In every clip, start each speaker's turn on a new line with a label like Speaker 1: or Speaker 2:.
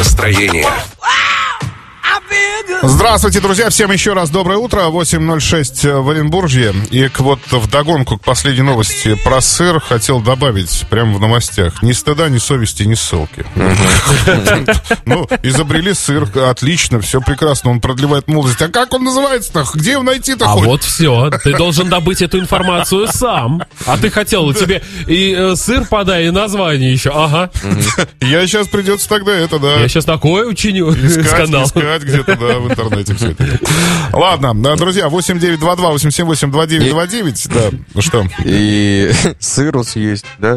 Speaker 1: настроение.
Speaker 2: Здравствуйте, друзья, всем еще раз доброе утро. 8:06 в Оренбурге. И вот вдогонку к последней новости про сыр хотел добавить прямо в новостях: ни стыда, ни совести, ни ссылки. Ну, изобрели сыр, отлично, все прекрасно, он продлевает молодость. А как он называется-то? Где его найти-то?
Speaker 3: А вот все, ты должен добыть эту информацию сам. А ты хотел, тебе и сыр подай, и название еще. Ага.
Speaker 2: Я сейчас придется тогда это, да.
Speaker 3: Я сейчас такое учиню.
Speaker 2: Искать где-то, да, в интернете все это. Ладно, друзья, 8922-878-2929, да, ну что?
Speaker 4: И сыру съесть, да?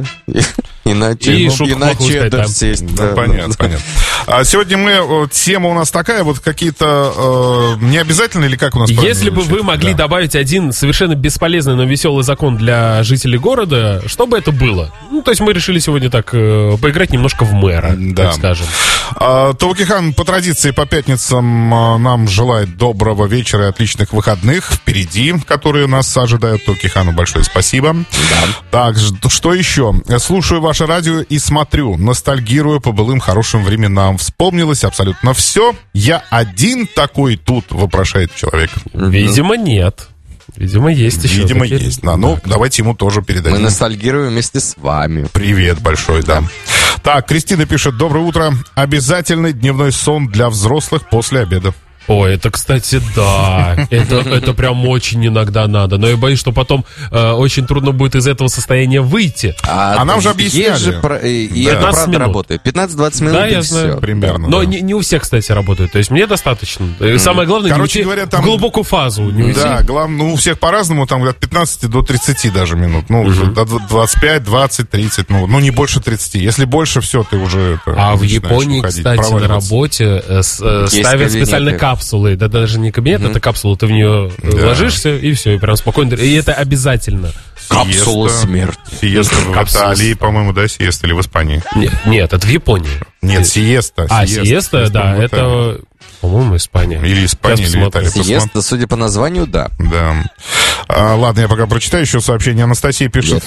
Speaker 4: Иначе
Speaker 3: чеддер
Speaker 4: съесть.
Speaker 2: Да, понятно. А сегодня тема у нас такая, вот какие-то не обязательно или как у нас?
Speaker 3: Если бы вы могли добавить один совершенно бесполезный, но веселый закон для жителей города, что бы это было? Ну, то есть мы решили сегодня так поиграть немножко в мэра, так скажем.
Speaker 2: Таукихан по традиции по пятницам нам желает доброго вечера и отличных выходных впереди, которые нас ожидают. Таукихану большое спасибо. Да. Так, что еще? Слушаю ваше радио и смотрю, ностальгирую по былым хорошим временам. Вспомнилось абсолютно все. Я один такой тут, вопрошает человек.
Speaker 3: Видимо, нет. Видимо, есть еще.
Speaker 2: Видимо, такие... есть. Да, ну, давайте ему тоже передадим.
Speaker 4: Мы ностальгируем вместе с вами.
Speaker 2: Привет большой, да. Так, Кристина пишет: доброе утро. Обязательный дневной сон для взрослых после обеда.
Speaker 3: Ой, это, кстати, да. Это прям очень иногда надо. Но я боюсь, что потом очень трудно будет из этого состояния выйти.
Speaker 2: А нам же объясняли.
Speaker 4: И это правда работает. 15-20 минут,
Speaker 3: да,
Speaker 4: и
Speaker 3: я
Speaker 4: все.
Speaker 3: знаю.
Speaker 2: Примерно.
Speaker 3: Но не у всех, кстати, работает. То есть мне достаточно. Самое главное,
Speaker 2: короче
Speaker 3: не
Speaker 2: говоря, там...
Speaker 3: в глубокую фазу не уйти.
Speaker 2: Да, главное, ну, у всех по-разному, там от 15 до 30 даже минут. Ну, до 25, 20, 30, ну, не больше 30. Если больше, все, ты уже...
Speaker 3: А в Японии, кстати, на работе ставят специальные капсулы. Да, даже не кабинет, это капсула, ты в нее ложишься, и все, и прям спокойно. И это обязательно.
Speaker 4: Капсула смерти.
Speaker 2: Сиеста в Италии, по-моему, да, сиеста, или в Испании?
Speaker 3: Нет, это в Японии.
Speaker 2: Нет, сиеста.
Speaker 3: Сиеста, да, это, по-моему, Испания.
Speaker 2: Или Испания, или Италия.
Speaker 4: Сиеста, судя по названию, да.
Speaker 2: Да. Ладно, я пока прочитаю еще сообщение. Анастасия пишет: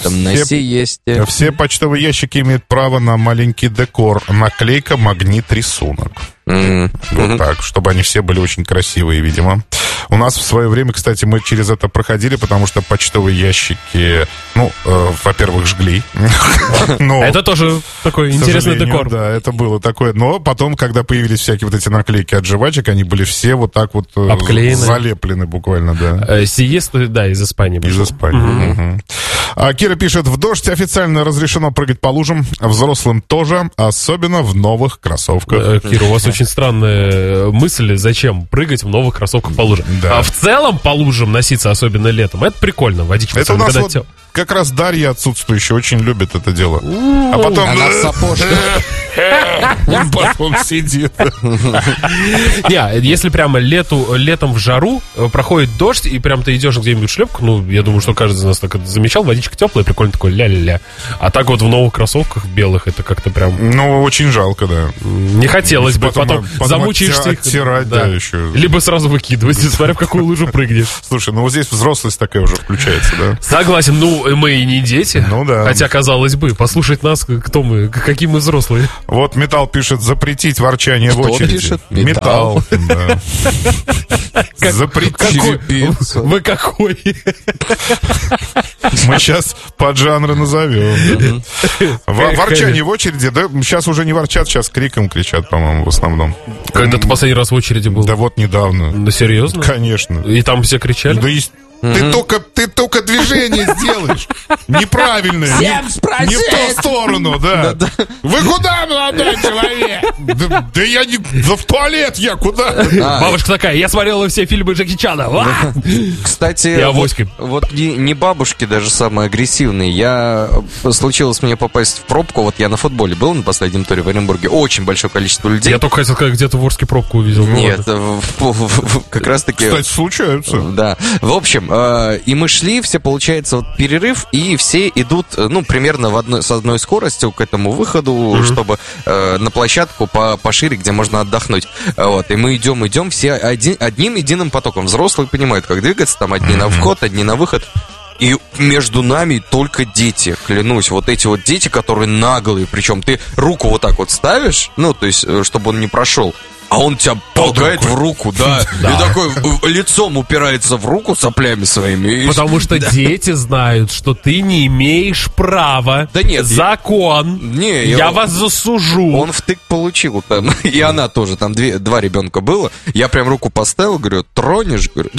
Speaker 2: все почтовые ящики имеют право на маленький декор. Наклейка, магнит, рисунок. Вот так, чтобы они все были очень красивые, видимо. У нас в свое время, кстати, мы через это проходили, потому что почтовые ящики, во-первых, жгли.
Speaker 3: Это тоже такой интересный декор.
Speaker 2: Да, это было такое. Но потом, когда появились всякие вот эти наклейки от жвачек, они были все вот так вот
Speaker 3: обклеены,
Speaker 2: залеплены буквально, да.
Speaker 3: Сиеста, да, из Испании.
Speaker 2: Из Испании. Кира пишет: в дождь официально разрешено прыгать по лужам, взрослым тоже, особенно в новых кроссовках.
Speaker 3: Кира, у вас очень странная мысль, зачем прыгать в новых кроссовках по лужам.
Speaker 2: Да.
Speaker 3: А в целом по лужам носиться, особенно летом, это прикольно. Водичка,
Speaker 2: это у нас вот как раз Дарья отсутствующая очень любит это дело. А потом...
Speaker 4: Она в сапожках.
Speaker 2: Потом сидит.
Speaker 3: Не, если прямо летом в жару проходит дождь, и прям ты идешь где-нибудь в шлепку, я думаю, что каждый из нас так это замечал, водичка теплая, прикольно такой ля-ля-ля. А так вот в новых кроссовках белых это как-то прям...
Speaker 2: Ну, очень жалко, да.
Speaker 3: Не хотелось бы, потом замучаешься их.
Speaker 2: Оттирать, да, еще.
Speaker 3: Либо сразу выкидывать, смотря в какую лужу прыгнешь.
Speaker 2: Слушай, вот здесь взрослость такая уже включается, да?
Speaker 3: Согласен, мы и не дети.
Speaker 2: Ну да.
Speaker 3: Хотя, казалось бы, послушать нас, кто мы, какие мы взрослые.
Speaker 2: Вот Металл пишет: запретить ворчание в очереди.
Speaker 4: Пишет?
Speaker 2: Металл. Запретить.
Speaker 3: Вы какой?
Speaker 2: Мы сейчас поджанры назовем. Ворчание в очереди, да? Сейчас уже не ворчат, сейчас криком кричат, по-моему, в основном.
Speaker 3: Когда ты последний раз в очереди был?
Speaker 2: Да вот недавно.
Speaker 3: Да серьезно?
Speaker 2: Конечно.
Speaker 3: И там все кричали?
Speaker 2: Да есть. Ты только движение сделаешь неправильное, не в ту сторону, да. Вы куда, молодой человек? Да я не в туалет, я куда?
Speaker 3: Бабушка такая: я смотрела все фильмы Джеки Чана.
Speaker 4: Кстати, вот не бабушки даже самые агрессивные. Случилось мне попасть в пробку. Вот я на футболе был на последнем туре в Оренбурге. Очень большое количество людей.
Speaker 3: Я только хотел сказать, где-то в Орске пробку увидел.
Speaker 4: Нет, как раз таки...
Speaker 2: Кстати, случаются.
Speaker 4: Да. В общем, и мы шли, все, получается, вот перерыв, и все идут, примерно с одной скоростью к этому выходу, чтобы на площадку пошире, где можно отдохнуть. Вот, и мы идем, все одним единым потоком. Взрослые понимают, как двигаться, там одни на вход, одни на выход. И между нами только дети, клянусь. Вот эти вот дети, которые наглые. Причем ты руку вот так вот ставишь, ну, то есть, чтобы он не прошел. А он тебя толкает в руку, да. И такой лицом упирается в руку соплями своими.
Speaker 3: Потому что дети знают, что ты не имеешь права.
Speaker 4: Да нет.
Speaker 3: Закон. Я вас засужу.
Speaker 4: Он втык получил там. И она тоже. Там два ребенка было. Я прям руку поставил, говорю, тронешь, говорю.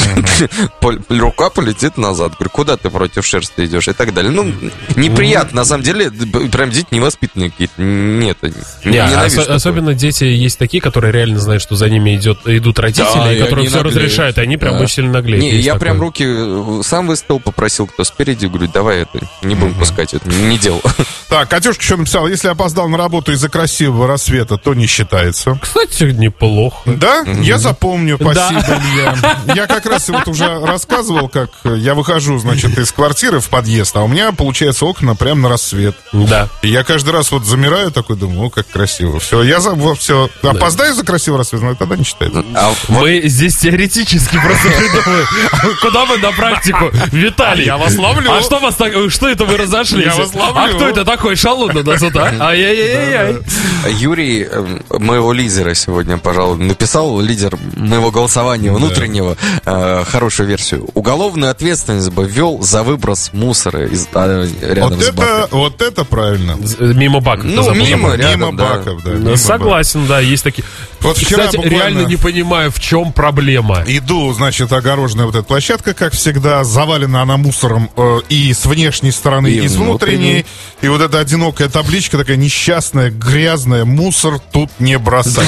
Speaker 4: Рука полетит назад. Говорю, куда ты против шерсти идешь? И так далее. Ну, неприятно. На самом деле, прям дети невоспитанные какие-то. Нет,
Speaker 3: особенно дети есть такие, которые реально знают, что за ними идут родители, которые все разрешают, и они прям очень сильно наглеют.
Speaker 4: Не, я прям руки сам выставил, попросил, кто спереди, говорю, давай это, не будем пускать, это не дело.
Speaker 2: Так, Катюшка еще написала, если опоздал на работу из-за красивого рассвета, то не считается.
Speaker 3: Кстати, неплохо.
Speaker 2: Да? Я запомню, спасибо, Илья. Я как раз вот уже рассказывал, как я выхожу, значит, из квартиры в подъезд, а у меня, получается, окна прямо на рассвет.
Speaker 3: Да.
Speaker 2: И я каждый раз вот замираю, такой думаю, о, как красиво. Все, я все, опоздаю за красивый рассвет, но тогда не считается.
Speaker 3: Мы здесь теоретически просто придумываем. Куда мы на практику? Виталий.
Speaker 2: Я вас ловлю.
Speaker 3: А что вас так, что это вы разошлись?
Speaker 2: Я вас ловлю.
Speaker 3: А кто это такой шалун на нас, а? Ай-яй-яй-яй.
Speaker 4: Юрий, моего лидера сегодня, пожалуй, написал, лидер моего голосования внутреннего, хорошую версию. Уголовную ответственность бы ввел за выброс мусора рядом с баком.
Speaker 2: Вот это правильно.
Speaker 3: Мимо баков.
Speaker 4: Ну, мимо
Speaker 2: баков, да.
Speaker 3: Согласен, да, есть такие.
Speaker 2: Вот вчера
Speaker 3: кстати, реально не понимаю, в чем проблема.
Speaker 2: Иду, значит, огороженная вот эта площадка, как всегда, завалена она мусором и с внешней стороны, и с внутренней. И вот эта одинокая табличка такая несчастная, грязная, мусор тут не бросать.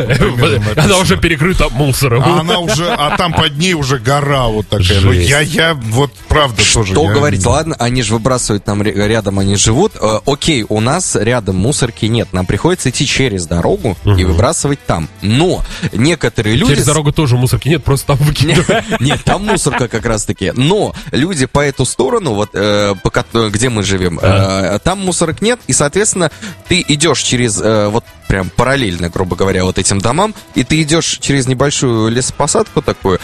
Speaker 3: Она уже перекрыта мусором.
Speaker 2: А там под ней уже гора вот такая. Ну, я вот правда тоже.
Speaker 4: Что говорить, ладно, они же выбрасывают там рядом, они живут. Окей, у нас рядом мусорки нет. Нам приходится идти через дорогу и выбрасывать там. Но некоторые люди...
Speaker 3: Через дорогу тоже мусорки нет, просто там выкидывают.
Speaker 4: Нет, там мусорка как раз-таки. Но люди по эту сторону, вот где мы живем, там мусорок нет, и, соответственно, ты идешь через вот прям параллельно, грубо говоря, вот этим домам, и ты идешь через небольшую лесопосадку такую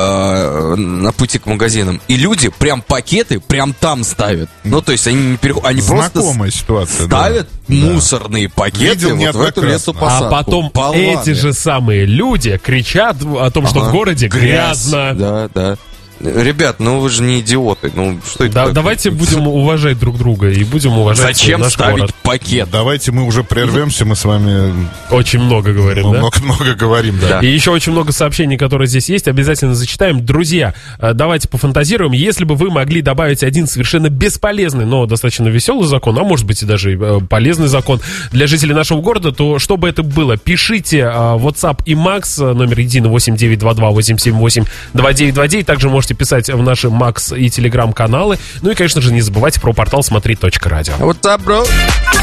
Speaker 4: на пути к магазинам, и люди прям пакеты прям там ставят. Ну, то есть они просто
Speaker 2: ситуация,
Speaker 4: ставят мусорные пакеты вот в эту лесопосадку.
Speaker 3: А потом эти же самые люди кричат о том, что в городе грязно.
Speaker 4: Да. Ребят, ну вы же не идиоты. Ну, что это такое?
Speaker 3: Давайте будем уважать друг друга и будем уважать
Speaker 4: Зачем
Speaker 3: наш
Speaker 4: ставить
Speaker 3: город.
Speaker 4: пакет?
Speaker 2: Давайте мы уже прервемся, мы с вами
Speaker 3: очень много говорим,
Speaker 2: много говорим, да.
Speaker 3: И еще очень много сообщений, которые здесь есть, обязательно зачитаем. Друзья, давайте пофантазируем. Если бы вы могли добавить один совершенно бесполезный, но достаточно веселый закон, а может быть и даже полезный закон для жителей нашего города, то что бы это было? Пишите WhatsApp и Max, номер единый 8922-878-2929. Также можете писать в наши Max и Telegram каналы. Ну и, конечно же, не забывайте про портал смотри.радио.
Speaker 4: Вот так, бро.